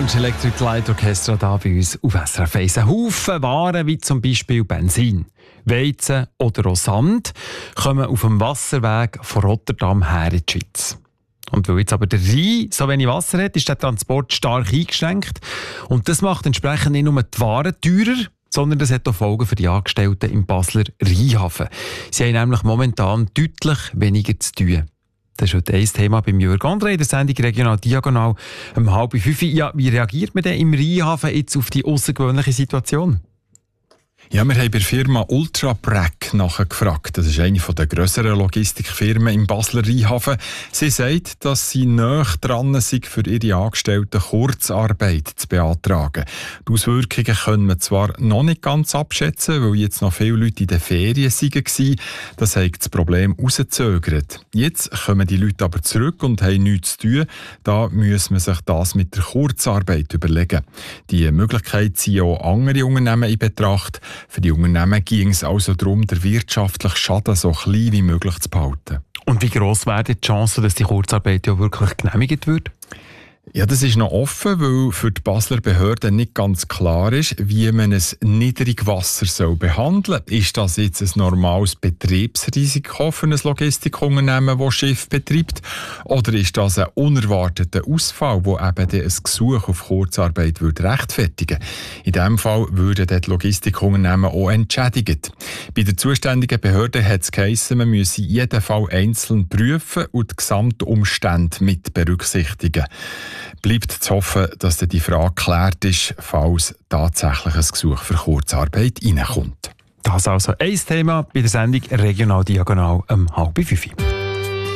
Orange Electric Light Orchestra da bei uns auf SRF 1. Ein Haufen Waren wie zum Beispiel Benzin, Weizen oder auch Sand kommen auf dem Wasserweg von Rotterdam her in die Schweiz. Und weil jetzt aber der Rhein so wenig Wasser hat, ist der Transport stark eingeschränkt. Und das macht entsprechend nicht nur die Waren teurer, sondern das hat auch Folgen für die Angestellten im Basler Rheinhafen. Sie haben nämlich momentan deutlich weniger zu tun. Das ist heute ein Thema beim Jörg André in der Sendung «Regional Diagonal» um 4:30. Ja, wie reagiert man denn im Rheinhafen jetzt auf die außergewöhnliche Situation? Ja, wir haben bei der Firma Ultraprec nachgefragt. Das ist eine der grösseren Logistikfirmen im Basler Rheinhafen. Sie sagt, dass sie nahe dran sind, für ihre Angestellten Kurzarbeit zu beantragen. Die Auswirkungen können wir zwar noch nicht ganz abschätzen, weil jetzt noch viele Leute in den Ferien waren. Das hat das Problem rausgezögert. Jetzt kommen die Leute aber zurück und haben nichts zu tun. Da muss man sich das mit der Kurzarbeit überlegen. Die Möglichkeit ziehen auch andere Unternehmen in Betracht. Für die Unternehmen ging es also darum, den wirtschaftlichen Schaden so klein wie möglich zu behalten. Und wie gross wäre die Chance, dass die Kurzarbeit ja wirklich genehmigt wird? Ja, das ist noch offen, weil für die Basler Behörden nicht ganz klar ist, wie man ein Niedrigwasser behandeln soll. Ist das jetzt ein normales Betriebsrisiko für ein Logistikunternehmen, das Schiff betreibt? Oder ist das ein unerwarteter Ausfall, der eben ein Gesuch auf Kurzarbeit rechtfertigen würde? In diesem Fall würden die Logistikunternehmen auch entschädigt. Bei der zuständigen Behörde hat es geheissen, man müsse jeden Fall einzeln prüfen und die Gesamtumstände mit berücksichtigen. Bleibt zu hoffen, dass die Frage geklärt ist, falls tatsächlich ein Gesuch für Kurzarbeit reinkommt. Das ist also ein Thema bei der Sendung «Regional Diagonal» um 4:30.